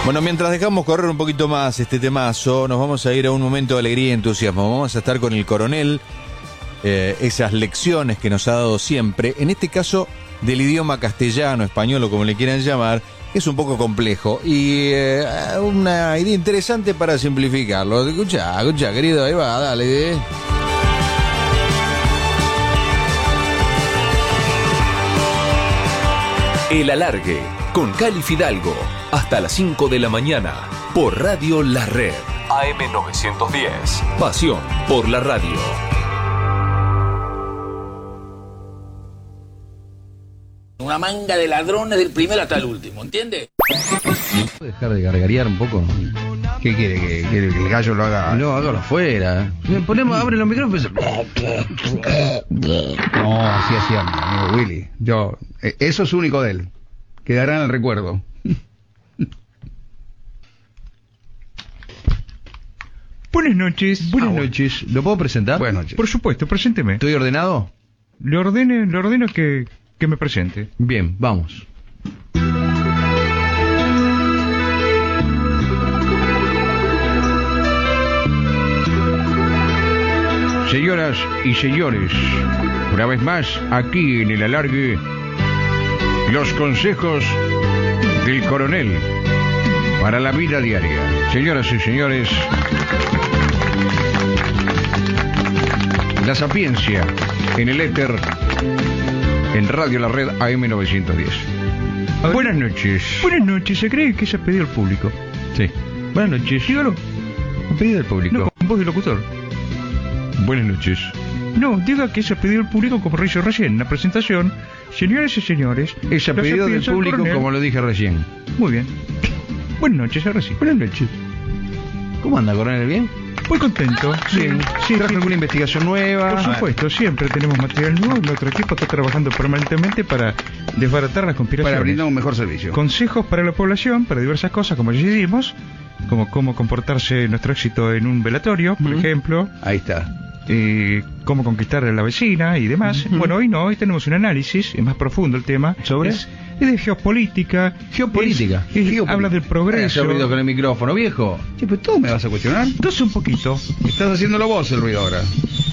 Bueno, mientras dejamos correr un poquito más este temazo, nos vamos a ir a un momento de alegría y entusiasmo. Vamos a estar con el coronel, esas lecciones que nos ha dado siempre, en este caso del idioma castellano, español o como le quieran llamar, que es un poco complejo y una idea interesante para simplificarlo. Escuchá, querido, ahí va, dale. El Alargue, con Cali Fidalgo, hasta las 5 de la mañana, por Radio La Red, AM 910, pasión por la radio. Una manga de ladrones del primero hasta el último, ¿entiendes? ¿Puede dejar de gargarear un poco? ¿Qué quiere? ¿Que el gallo lo haga? No, hágalo afuera. Abre los micrófonos. No, así hacía mi amigo Willy. Eso es único de él. Quedará en el recuerdo. Buenas noches. Buenas noches. ¿Lo puedo presentar? Buenas noches. Por supuesto, presénteme. ¿Estoy ordenado? Le ordeno que me presente. Bien, vamos. Señoras y señores, una vez más, aquí en el Alargue, los consejos del coronel para la vida diaria. Señoras y señores, la sapiencia en el éter, en Radio La Red AM 910. Buenas noches. Buenas noches, ¿se cree que se ha pedido al público? Sí. Buenas noches. Dígalo. ¿Ha pedido al público? No, con voz de locutor. Buenas noches. No, diga que se ha pedido al público como lo hizo recién en la presentación. Señoras y señores, es a pedido del público como lo dije recién. Muy bien. Buenas noches, ahora sí. Buenas noches. ¿Cómo anda, coronel? ¿Bien? Muy contento. Sí. ¿Trajo alguna investigación nueva? Por supuesto, siempre tenemos material nuevo. Nuestro equipo está trabajando permanentemente para desbaratar las conspiraciones. Para brindar un mejor servicio. Consejos para la población, para diversas cosas, como ya hicimos, como cómo comportarse nuestro éxito en un velatorio, por ejemplo. Ahí está. Cómo conquistar a la vecina y demás. Bueno, hoy tenemos un análisis, es más profundo el tema. ¿Sobre? Es de geopolítica. ¿Geopolítica? Habla del progreso. ¿Hace ruido con el micrófono, viejo? Sí, pero tú me vas a cuestionar. Entonces un poquito. Estás haciéndolo vos el ruido ahora.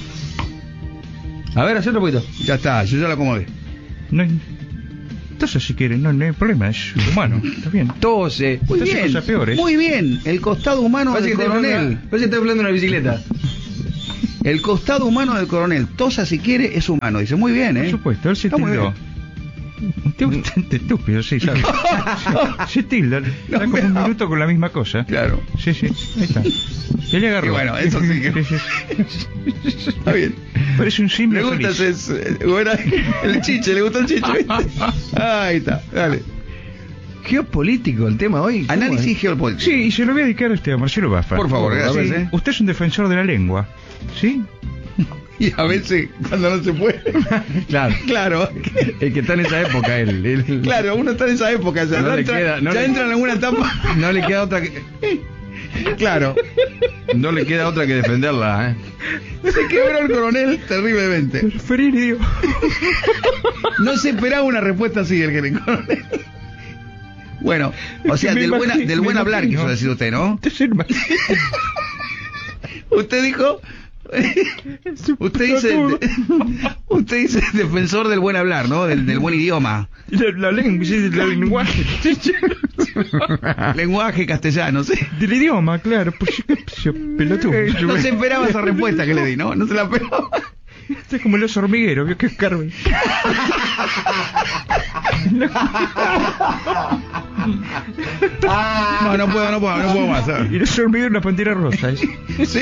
A ver, hacelo un poquito. Ya está, yo ya lo acomodé. Entonces, si quieren, no hay problema, es humano, está bien. Tose. Muy bien, cosas peores. muy bien. El costado humano del coronel. Parece que está hablando de una bicicleta. El costado humano del coronel. Tosa si quiere, es humano. Dice, muy bien, Por supuesto, él se tildó. Usted es bastante estúpido, sí, ¿sabes? Se tilda. Da como un minuto con la misma cosa. Claro. Sí, ahí está. Ya le agarró. Y bueno, eso sí que... Está bien. Parece un simio Le gusta el chiche, le gustó el chiche. Ahí está, dale. Geopolítico el tema hoy. Análisis geopolítico. Sí, y se lo voy a dedicar a Marcelo Baffa. Por favor, gracias. Sí. Usted es un defensor de la lengua, ¿sí? Y a veces, cuando no se puede. Claro. El que está en esa época, él. Claro, uno está en esa época. Ya, entra en alguna etapa. No le queda otra que... Claro. No le queda otra que defenderla, Se quebró el coronel terriblemente. Preferiría. No se esperaba una respuesta así del coronel. Bueno, o sea, del buen hablar quiso decir usted, ¿no? Usted dijo... Usted dice defensor del buen hablar, ¿no? Del buen idioma. La lenguaje. Lenguaje castellano, sí. Del idioma, claro. Pelotudo. No se esperaba esa respuesta que le di, ¿no? No se la esperaba. Este es como el oso hormiguero, vio que es Carmen. No puedo más. ¿Sabes? Y el oso hormiguero es una pantera rosa. Sí.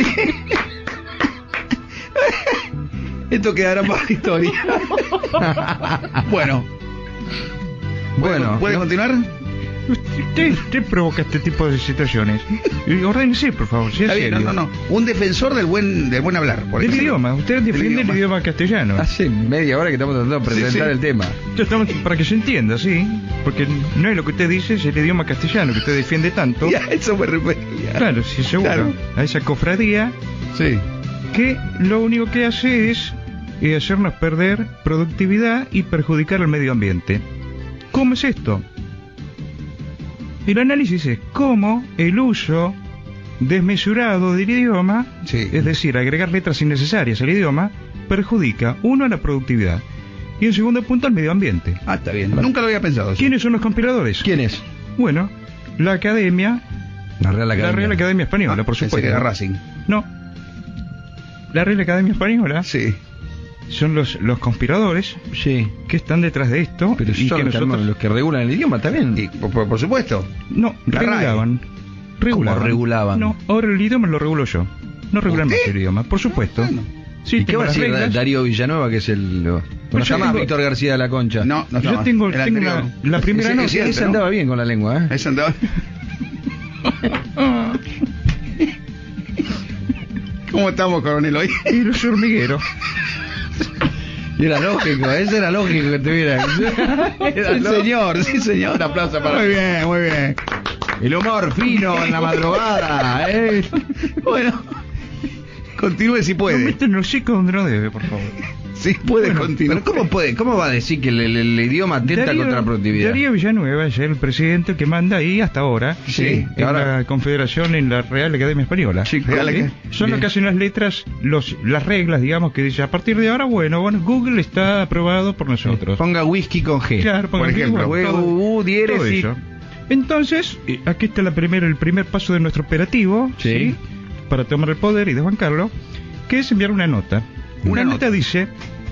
Esto quedará para la historia. Bueno, ¿puede continuar? Usted provoca este tipo de situaciones. Ordénese, por favor. Está bien, no. Un defensor del buen hablar. Por del idioma. Usted defiende el idioma castellano. Hace media hora que estamos tratando de presentar el tema. Estamos para que se entienda, sí. Porque no es lo que usted dice, es el idioma castellano que usted defiende tanto. Ya, eso me refería. Claro, sí, seguro. Claro. A esa cofradía. Sí. Que lo único que hace es hacernos perder productividad y perjudicar al medio ambiente. ¿Cómo es esto? El análisis es cómo el uso desmesurado del idioma, Sí. es decir, agregar letras innecesarias al idioma, perjudica, uno, a la productividad y en segundo punto al medio ambiente. Ah, está bien. Nunca lo había pensado. ¿Quiénes son los compiladores? ¿Quién es? Bueno, la Academia, La Real Academia. la Real Academia Española, por Pensé supuesto. que era Racing. No. La Real Academia Española Sí. son los conspiradores Sí. que están detrás de esto Pero y son que los, nosotros los que regulan el idioma también. Y, por supuesto. no La RAE. regulaban. regulaban? No, ahora el idioma lo regulo yo. No regulan más ¿Usted? el idioma, por supuesto. Bueno. Sí, ¿Y qué tengo va a las decir reglas. Darío Villanueva, que es el... No Pues está yo más tengo- Víctor García de la Concha. No, no está Yo más. tengo El la anterior. primera Ese- nota. ese Ese ¿no? andaba bien con la lengua, ¿eh? Ese andaba. ¿Cómo estamos, coronel, hoy? Y los hormigueros. Y era lógico, ese era lógico que tuviera. Sí, señor, sí, señor. Un aplauso para. Muy bien, muy bien. El humor fino en la madrugada, ¿eh? Bueno, continúe si No puede. metan los chicos donde no debe, por favor. Sí, puede Bueno, continuar. Pero ¿cómo va a decir que el idioma atenta contra la productividad? Darío Villanueva es el presidente que manda ahí hasta ahora. Sí, en ahora- la Confederación, en la Real Academia Española. Sí, Real ¿Sí? Academia. Son los Bien. que hacen las letras, las reglas, digamos, que dice a partir de ahora, bueno, Google está aprobado por nosotros. Ponga whisky con G. Claro, por pongan ejemplo, Google, todo diéresis. eso. Entonces, aquí está el primer paso de nuestro operativo, Sí. para tomar el poder y desbancarlo, que es enviar una nota. Una Una nota dice: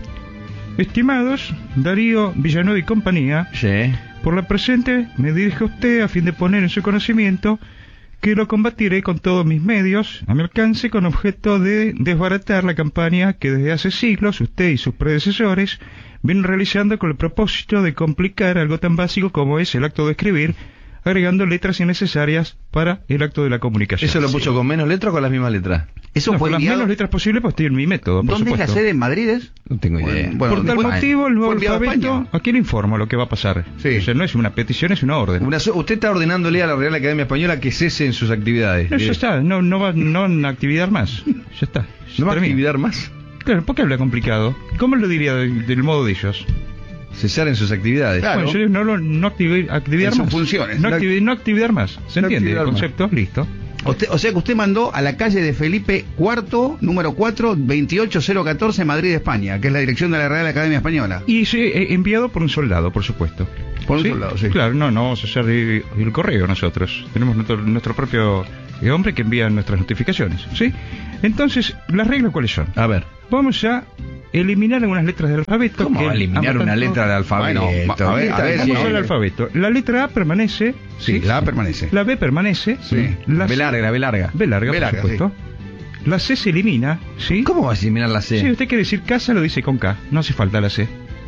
estimados Darío Villanueva y compañía, Sí. por la presente me dirijo a usted a fin de poner en su conocimiento que lo combatiré con todos mis medios a mi alcance con objeto de desbaratar la campaña que desde hace siglos usted y sus predecesores vienen realizando con el propósito de complicar algo tan básico como es el acto de escribir, agregando letras innecesarias para el acto de la comunicación. ¿Eso lo puso con menos letras o con las mismas letras? Eso No, fue con las enviado. menos letras posibles, pues estoy en mi método, por ¿Dónde es la supuesto. sede? ¿En Madrid es? No tengo idea. Bueno, Por tal después- motivo, el nuevo fue enviado a alfabeto, España. aquí le informo lo que va a pasar. Sí. O sea, no es una petición, es una orden. Usted está ordenándole a la Real Academia Española que cese en sus actividades. No, ya está, no va a actividad más. Ya está. ¿No va a termina. actividad más? Claro, ¿por qué habla complicado? ¿Cómo lo diría del modo de ellos? Cesar en sus actividades. Claro. Bueno, yo no actividad En sus más. funciones. No actividad más. ¿Se No entiende el actividad más. concepto? Listo. O sea que usted mandó a la calle de Felipe IV, número 4, 28014, Madrid, España, que es la dirección de la Real Academia Española. Y enviado por un soldado, por supuesto. Por un soldado, sí. Claro, no vamos a hacer el correo nosotros. Tenemos nuestro propio hombre que envía nuestras notificaciones, ¿sí? Entonces, ¿las reglas cuáles son? A ver. Vamos a eliminar algunas letras del alfabeto. ¿Cómo que va a eliminar ambos una tanto- letra del alfabeto? Bueno, a ver, Vamos sí. al alfabeto. La letra A permanece. Sí, la A permanece. La B permanece. Sí. La B larga, B larga. B larga, B por larga, supuesto. La C se elimina, ¿sí? ¿Cómo va a eliminar la C? Sí, usted quiere decir casa, lo dice con K. No hace falta la C.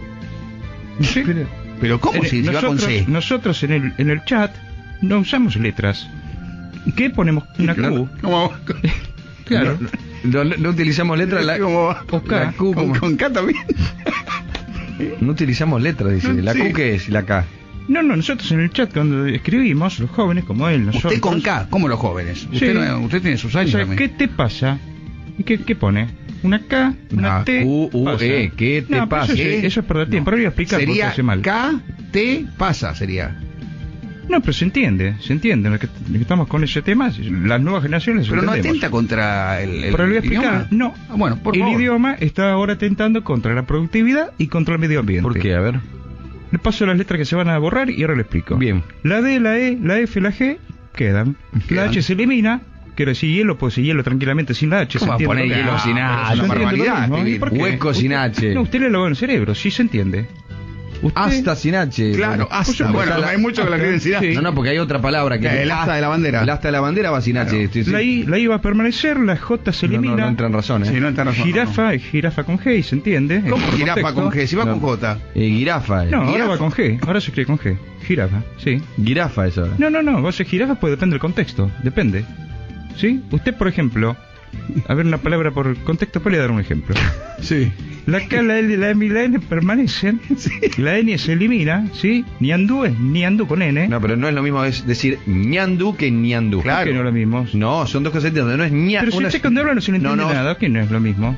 ¿Sí? Pero ¿cómo si va con C? Nosotros en el chat no usamos letras. ¿Qué ponemos? Una Q. ¿Cómo? Claro. No utilizamos letras. ¿Cómo va? O K. La Q, ¿cómo? Con K también. No utilizamos letras, dice. ¿La Sí. Q qué es? ¿La K? No, nosotros en el chat cuando escribimos, los jóvenes como él, nosotros... Usted con K, como los jóvenes. Usted, Sí. usted tiene sus O años sea, también. ¿qué te pasa? ¿Y qué pone? ¿Una K? ¿Una Una T? Q, U, pasa. E, ¿qué te No, pero pasa? Eso es perder tiempo. Ahora voy a explicar por qué Sería hace mal. K, T, pasa, sería. No, pero se entiende. Lo que estamos con ese tema, las nuevas generaciones Pero no entendemos. atenta contra el Pero le voy a explicar. idioma. No. Ah, bueno, por el favor. idioma está ahora atentando contra la productividad y contra el medio ambiente. ¿Por qué? A ver. Le paso las letras que se van a borrar y ahora le explico. Bien. La D, la E, la F, la G quedan. Quedan. La H se elimina. Quiero decir hielo, puedo decir hielo tranquilamente sin la H. ¿Cómo va a ¿se entiende poner lo que- hielo sin pero H? se Una entiende lo barbaridad, mismo. ¿Y escribir. por qué? Hueco sin H. No, usted le lavó el cerebro, sí se entiende. Usted- Hasta sin H. Claro, Bueno, hasta. Bueno, hay mucho que la quieren decir. Sí. No, porque hay otra palabra que El asta de la bandera. El asta de la bandera va sin H. Claro. Sí, sí. La I va a permanecer, la J se No, elimina. no entra en razón, ¿eh? Sí, no está razón. Jirafa es jirafa con G, ¿se entiende? ¿Cómo En jirafa contexto. con G? Si va No. con J. Girafa. No, ahora Jirafa. va con G, ahora se escribe con G. Jirafa, sí. Girafa es ahora. No, vos es jirafa, pues depende del contexto, depende. ¿Sí? Usted, por ejemplo, a ver una palabra por contexto, puede dar un ejemplo. Sí. La K, la L, la M y la N permanecen, la N se elimina, ¿sí? Niandú es niandú con N. No, pero no es lo mismo es decir ñandú que ñandú. Claro. ¿Por qué no es lo mismo? No, son dos cosas distintas. No es ña. Pero si una- usted cuando habla no se le entiende No, no. nada, ¿qué no es lo mismo?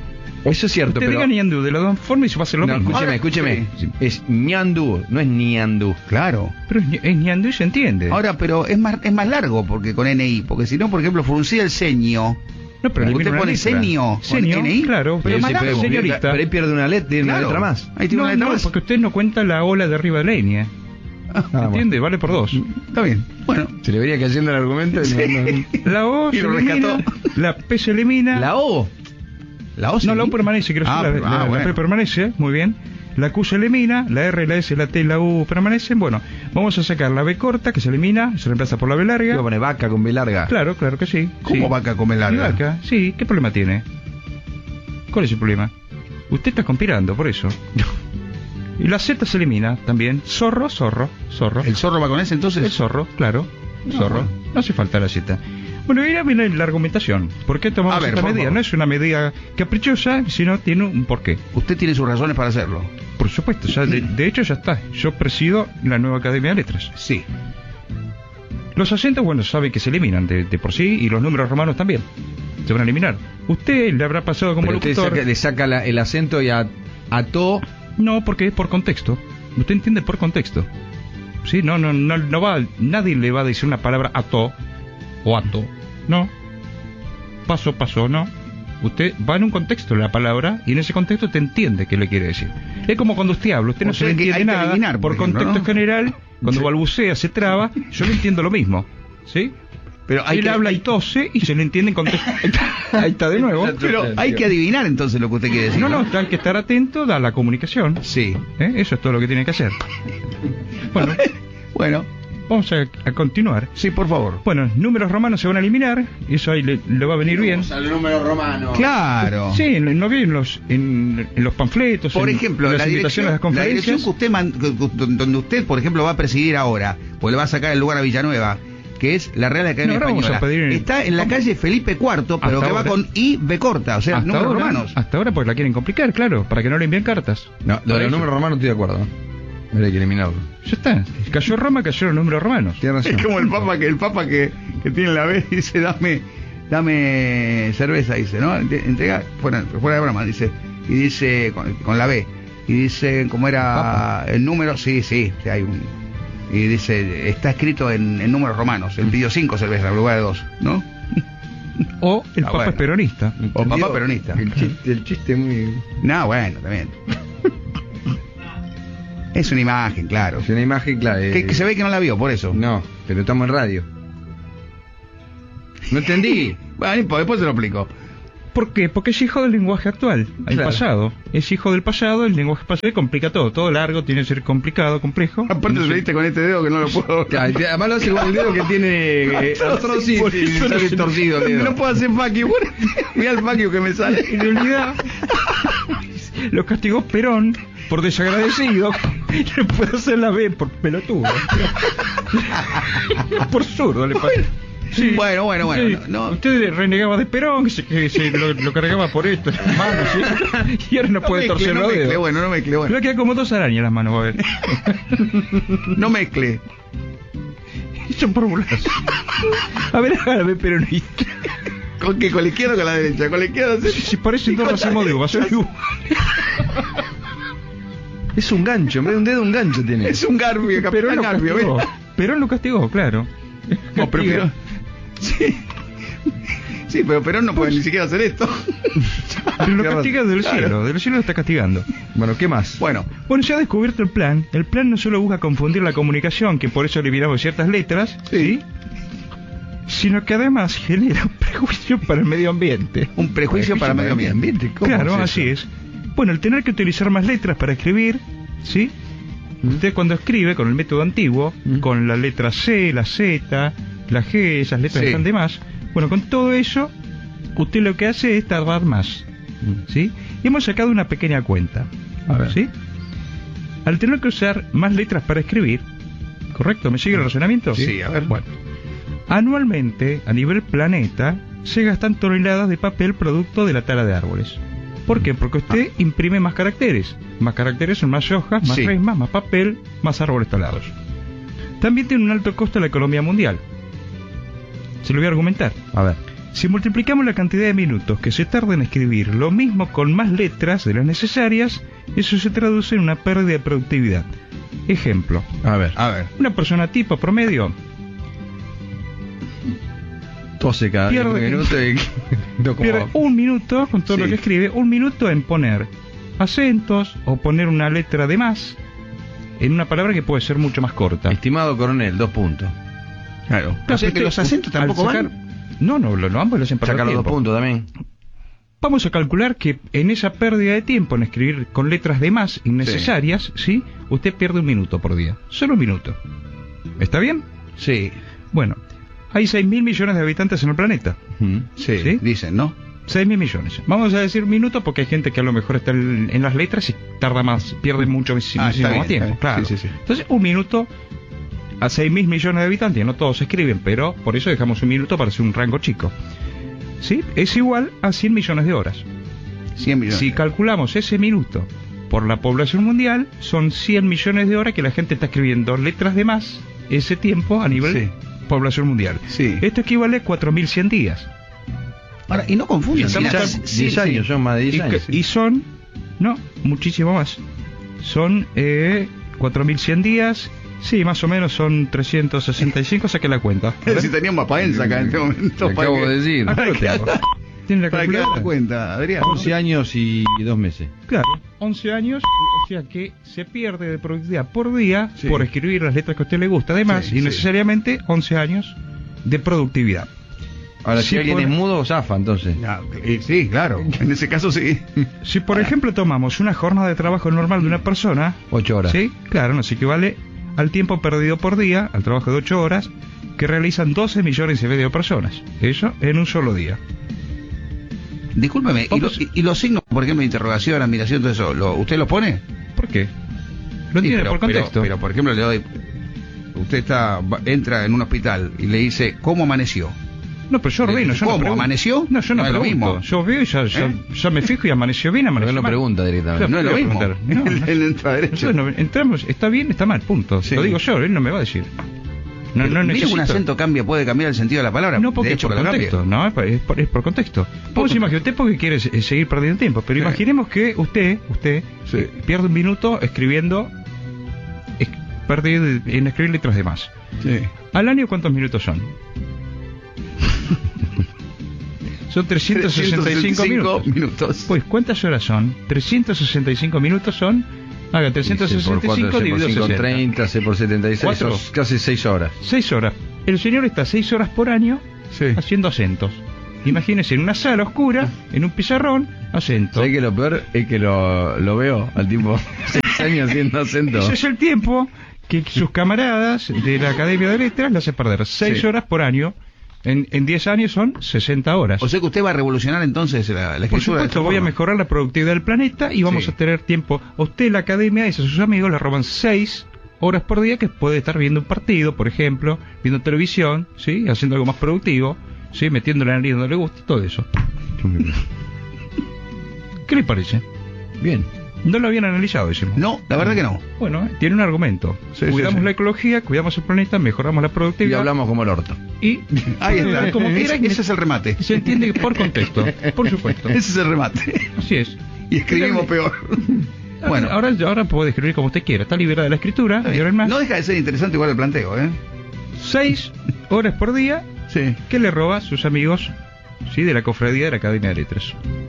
Eso es cierto, Te pero... diga ñandú de las dos formas y se va a hacer lo No, mismo. escúcheme. Es ñandú, no es ñandú. Claro. Pero es ñandú y se entiende. Ahora, pero es más largo porque con NI, porque si no, por ejemplo, fruncía el ceño. No, pero Usted elimina una pone letra. ceño, Ceño, con NI, claro. pero más largo. Señorita. Pero ahí pierde una letra, tiene una Claro. letra más. Ahí tiene No, una letra no, más. porque usted no cuenta la ola de arriba de la línea. ¿Entiende? Vale por dos. Está bien. Bueno. Se le vería cayendo el argumento. La O Y se lo elimina, rescató. la P se elimina. La O. La O No, la O permanece, quiero decir, la bueno. P permanece, muy bien. La Q se elimina, la R, la S, la T y la U permanecen. Bueno, vamos a sacar la B corta, que se elimina, se reemplaza por la B Iba a larga. poner vaca con B larga. Claro, claro que sí. ¿Cómo sí. vaca come ¿Y larga? vaca? Sí, ¿qué problema tiene? ¿Cuál es el problema? Usted está conspirando, por eso. Y la Z se elimina también. Zorro, zorro, zorro. ¿El zorro va con ese entonces? El zorro, claro. No, Zorro. bueno. No hace falta la Z. Bueno, y ahora viene la argumentación. ¿Por qué tomamos A ver, esta por medida? favor. No es una medida caprichosa, sino tiene un porqué. Usted tiene sus razones para hacerlo. Por supuesto, ya de hecho ya está. Yo presido la nueva Academia de Letras. Sí. Los acentos, bueno, sabe que se eliminan de por sí, y los números romanos también. Se van a eliminar. Usted le habrá pasado como Pero usted locutor. le saca el acento y ató. No, porque es por contexto. Usted entiende por contexto. Sí, no va, nadie le va a decir una palabra ato o ato. No. Paso, no. Usted va en un contexto de la palabra y en ese contexto te entiende qué le quiere decir. Es como cuando usted habla, usted no O se sea le que hay entiende que nada. adivinar, por ejemplo, contexto ¿no? general, cuando balbucea, se traba, yo le entiendo lo mismo. ¿Sí? Pero hay Él que, habla y tose y se le entiende en contexto. Ahí está de nuevo. pero hay que adivinar entonces lo que usted quiere decir. No, hay que estar atento a la comunicación. Sí. Eso es todo lo que tiene que hacer. Bueno, Bueno, vamos a continuar. sí, por favor. Bueno, números romanos se van a eliminar, eso ahí le va a venir bien. al número romano. Claro. Sí, no vi en los panfletos, Por en ejemplo, las la invitaciones dirección, a las la dirección conferencias. que usted donde usted, por ejemplo, va a presidir ahora, pues le va a sacar el lugar a Villanueva, que es la Real Academia No, ahora vamos a Española. pedir- Está en la calle Felipe IV, pero Hasta que va ahora. con I B corta, o sea, hasta números ahora, romanos. hasta ahora pues la quieren complicar, claro, para que no le envíen cartas. No, lo de los números romanos estoy de acuerdo. Habría que eliminarlo. Ya está, cayó Roma, cayeron los números romanos. Tiene razón. Es como el papa que tiene la B y dice, dame cerveza, dice, ¿no? Entrega, fuera de broma, dice, y dice, con la B, y dice, ¿cómo era el número? Sí, hay un... Y dice, está escrito en números romanos, él pidió 5 cervezas en lugar de 2, ¿no? O el Ah, Papa bueno. es peronista. O papá peronista. El chiste muy... No, bueno, también. Es una imagen, claro. Es una imagen clara. Que se ve que no la vio, por eso. No, pero estamos en radio. No entendí. Bueno, después se lo explico. ¿Por qué? Porque es hijo del lenguaje actual, el Claro. pasado. Es hijo del pasado, el lenguaje pasado complica todo. Todo largo tiene que ser complicado, complejo. Aparte lo leíste con este dedo que no lo puedo... Claro, además lo hace con el dedo que tiene artrosis Por y eso sale torcido el dedo. No puedo hacer fuck bueno, mira el fuck que me sale. En realidad, lo castigó Perón por desagradecido. Le puede hacer la B por pelotudo. Por zurdo le pasó. Sí. Bueno, Sí. no. Usted renegaba de Perón, que se lo cargaba por esto, las manos, ¿sí? Y ahora no puede torcer los dedos. No mezcle, Le va bueno. a quedar como dos arañas en las manos, va a ver. No mezcle. Son por burlas. A ver, hágame peronista. ¿Con qué? ¿Con la izquierda o con la derecha? Con la izquierda. Si parecen dos racimos de uvas, son igual. Es un gancho, en vez de un dedo, un gancho tiene. Es un Garfio, Capitán Perón lo Garfio. castigó. ¿ves? Perón lo castigó, claro. No, pero Perón. Sí. Sí, pero Perón no puede ni siquiera hacer esto. Pero lo Claro. castiga del cielo lo está castigando. Bueno, ¿qué más? Bueno, Bueno, se ha descubierto el plan. El plan no solo busca confundir la comunicación, que por eso eliminamos ciertas letras, sí. sino que además genera un prejuicio para el medio ambiente. Un prejuicio para el medio ambiente. ¿Cómo Claro, es así eso? es. Bueno, el tener que utilizar más letras para escribir, ¿sí? Usted cuando escribe con el método antiguo, con la letra C, la Z, la G, esas letras Sí. que están de más, bueno, con todo eso, usted lo que hace es tardar más, ¿sí? Y hemos sacado una pequeña cuenta, A ver. ¿sí? Al tener que usar más letras para escribir, ¿correcto? ¿Me sigue el razonamiento? Sí, a ver. Bueno, anualmente, a nivel planeta, se gastan toneladas de papel producto de la tala de árboles. ¿Por qué? Porque usted imprime más caracteres. Más caracteres son más hojas, más Sí. resmas, más papel, más árboles talados. También tiene un alto costo en la economía mundial. Se lo voy a argumentar. A ver. Si multiplicamos la cantidad de minutos que se tarda en escribir lo mismo con más letras de las necesarias, eso se traduce en una pérdida de productividad. Ejemplo. A ver. Una persona tipo promedio 12 cada pierde, minuto y... pierde un minuto con todo lo que escribe, un minuto en poner acentos o poner una letra de más en una palabra que puede ser mucho más corta. Estimado coronel, 2 puntos. Claro. O sea que los acentos tampoco van. No, ambos lo hacen para Saca los 2 puntos también. Vamos a calcular que en esa pérdida de tiempo en escribir con letras de más innecesarias, ¿sí? Usted pierde un minuto por día. Solo un minuto. ¿Está bien? Sí. Bueno, hay 6.000 millones de habitantes en el planeta. Sí, dicen, ¿no? 6.000 millones. Vamos a decir minuto porque hay gente que a lo mejor está en las letras y tarda más, pierde muchísimo más tiempo. Claro. Sí. Entonces, un minuto a 6.000 millones de habitantes, no todos escriben, pero por eso dejamos un minuto para hacer un rango chico. ¿Sí? Es igual a 100 millones de horas. 100 millones. Si calculamos ese minuto por la población mundial, son 100 millones de horas que la gente está escribiendo letras de más ese tiempo a nivel población mundial. Sí. Esto equivale a 4.100 días. Ahora, y no confundan. 10 años, son más de 10 años. Y son, no, muchísimo más. Son 4.100 días. Sí, más o menos son 365, saqué la cuenta. Si teníamos paenza acá en este momento. Te acabo de decir. Acá lo tengo. ¿Tiene la Para que calculadora? hagas cuenta, Adrián. 11 años y 2 meses. Claro, 11 años, o sea que se pierde de productividad por día por escribir las letras que a usted le gusta, además, y necesariamente 11 años de productividad. Ahora, si alguien es mudo, zafa, entonces. Sí, claro. En ese caso sí. Si, por ejemplo, tomamos una jornada de trabajo normal de una persona... 8 horas. Sí, claro, nos equivale al tiempo perdido por día, al trabajo de 8 horas, que realizan 12 millones y medio de personas. Eso en un solo día. Discúlpeme, ¿y los signos, por ejemplo, de interrogación, admiración, todo eso, ¿usted los pone? ¿Por qué? Lo entiende por contexto. Pero, por ejemplo, le doy... Usted entra en un hospital y le dice, ¿cómo amaneció? No, pero yo ordeno, yo no ¿Cómo? pregunto. ¿Amaneció? No, yo no es lo pregunto. mismo. Yo veo y ya me fijo y amaneció bien, amaneció Pero él no mal. pregunta directamente. No es lo mismo. Él entra derecho. Entramos, está bien, está mal, punto. Sí. Lo digo yo, él no me va a decir. No Mira, necesito. un acento puede cambiar el sentido de la palabra. No, porque de es hecho, por que lo contexto, cambie. no, es por contexto. Vos imaginate, usted porque quiere seguir perdiendo tiempo, pero imaginemos que usted pierde un minuto escribiendo, en escribir letras de más. Sí. ¿Al año cuántos minutos son? Son 365 minutos. Pues, ¿cuántas horas son? 365 minutos son... Haga 365 dividido 60. 30, C por 76, 4. son casi 6 horas. 6 horas. El señor está 6 horas por año haciendo acentos. Imagínese en una sala oscura, en un pizarrón, acento. ¿Sabes que lo peor es que lo veo al tipo 6 años haciendo acento? Ese es el tiempo que sus camaradas de la Academia de Letras le hace perder 6 horas por año. En 10 años son 60 horas. O sea que usted va a revolucionar entonces la escritura. Por supuesto, voy a mejorar la productividad del planeta y vamos a tener tiempo. A usted, la academia, y a sus amigos le roban 6 horas por día que puede estar viendo un partido, por ejemplo, viendo televisión, ¿sí? Haciendo algo más productivo, ¿sí? Metiéndole la nariz donde le gusta, todo eso. ¿Qué le parece? Bien. No lo habían analizado, decimos. No, la verdad que no. Bueno, tiene un argumento. Cuidamos la ecología, cuidamos el planeta, mejoramos la Y productividad. hablamos como el orto. Y ahí está. como quiera, Ese es el remate. se entiende por contexto, por supuesto. Ese es el remate. Así es. Y escribimos peor. Bueno, ahora puede escribir como usted quiera. Está liberada de la escritura. Y ahora es más. no deja de ser interesante igual el planteo, 6 horas por día Sí. que le roba a sus amigos, sí, de la cofradía de la Academia de Letras.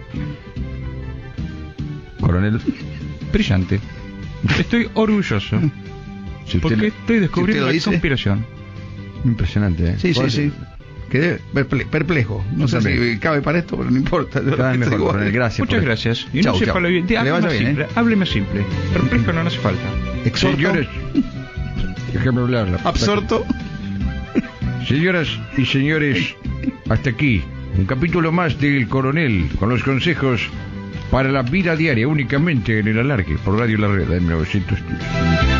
Coronel. Brillante. Estoy orgulloso. Si usted Porque estoy descubriendo lo la dice. conspiración. Impresionante, ¿eh? Sí. Quedé perplejo. No sé si cabe para esto, pero no importa. Cada vez mejor, coronel. Gracias. Muchas por gracias. Y Chau, no sepa chau. lo bien. Que le vaya bien, simple. Hábleme simple. Perplejo no hace falta. Exhorto, Señores, déjame hablar. absorto. Señoras y señores, hasta aquí un capítulo más del Coronel con los consejos para la vida diaria únicamente en el alargue por Radio La Red de 1910.